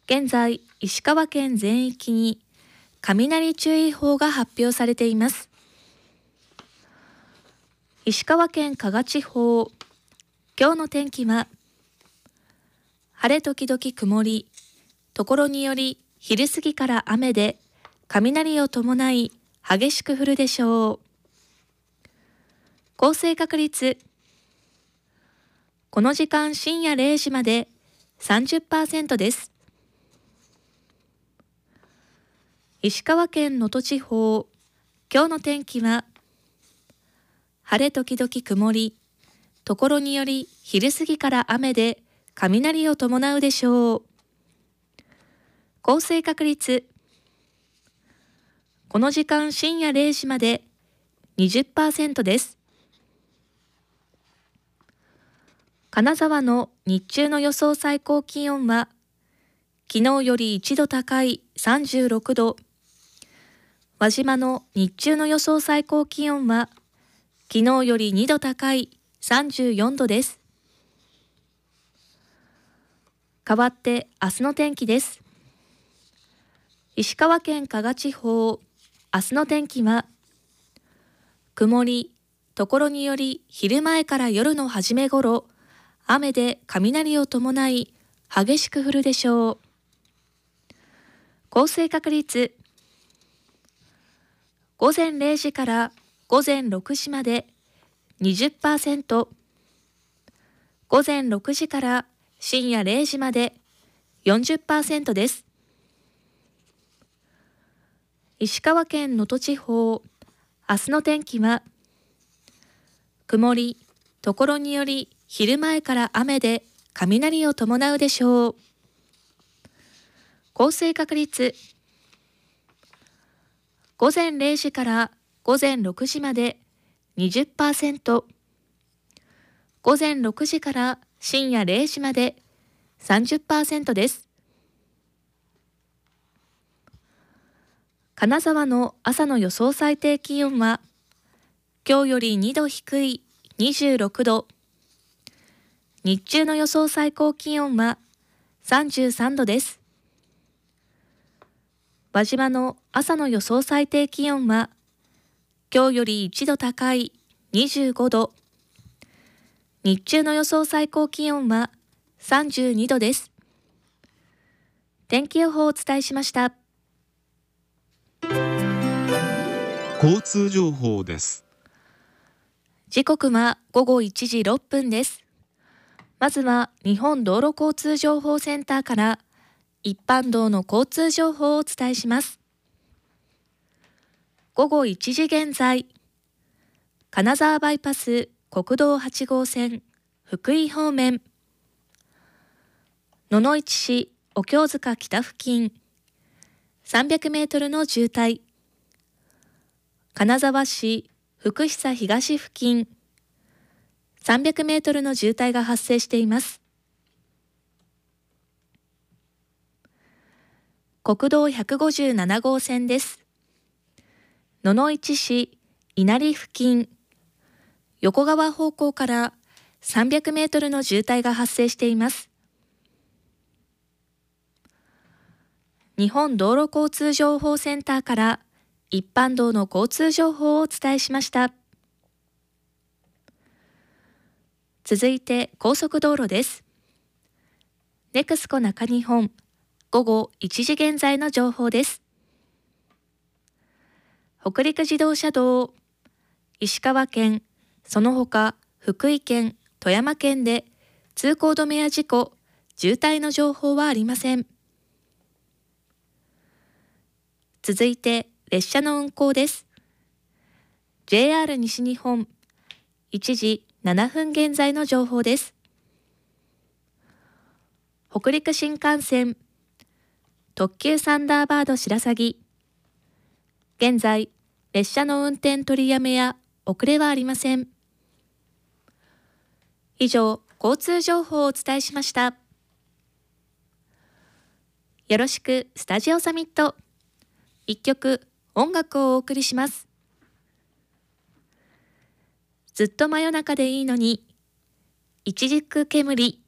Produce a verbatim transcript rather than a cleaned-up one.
現在、石川県全域に雷注意報が発表されています。石川県加賀地方、今日の天気は、晴れ時々曇り、ところにより昼過ぎから雨で、雷を伴い激しく降るでしょう。降水確率、この時間深夜れいじまで さんじゅっパーセント です。石川県能登地方、今日の天気は、晴れ時々曇り、ところにより昼過ぎから雨で雷を伴うでしょう。降水確率、この時間深夜れいじまで にじゅっパーセント です。金沢の日中の予想最高気温は、昨日よりいちど高いさんじゅうろくど、輪島の日中の予想最高気温は、昨日よりにど高いさんじゅうよんどです。かわって明日の天気です。石川県加賀地方、明日の天気は、曇り、ところにより昼前から夜の初めごろ、雨で雷を伴い激しく降るでしょう。降水確率、午前れいじから午前ろくじまで にじゅっパーセント、午前ろくじから深夜れいじまで よんじゅっパーセント です。石川県能登地方、明日の天気は、曇り、ところにより昼前から雨で雷を伴うでしょう。降水確率、午前れいじから午前ろくじまで にじゅっパーセント、午前ろくじから深夜れいじまで さんじゅっパーセント です。金沢の朝の予想最低気温は、今日よりにど低いにじゅうろくど、日中の予想最高気温はさんじゅうさんどです。輪島の朝の予想最低気温は、今日よりいちど高いにじゅうごど、日中の予想最高気温はさんじゅうにどです。天気予報をお伝えしました。 交通情報です。 時刻はごごいちじろっぷんです。まずは日本道路交通情報センターから一般道の交通情報をお伝えします。ごごいちじ現在、金沢バイパス国道はちごうせん福井方面、野々市市お経塚北付近さんびゃくメートルの渋滞、金沢市福久東付近さんびゃくメートルの渋滞が発生しています。国道ひゃくごじゅうななごうせんです。野々市市稲荷付近、横川方向からさんびゃくメートルの渋滞が発生しています。日本道路交通情報センターから一般道の交通情報をお伝えしました。続いて高速道路です。ネクスコ中日本、ごごいちじ現在の情報です。北陸自動車道、石川県、その他福井県、富山県で通行止めや事故、渋滞の情報はありません。続いて列車の運行です。ジェイアール 西日本、いちじななふん現在の情報です。北陸新幹線、特急サンダーバード白鷺、現在、列車の運転取りやめや遅れはありません。以上、交通情報をお伝えしました。よろしくスタジオサミット。一曲音楽をお送りします。ずっと真夜中でいいのに、一軸煙。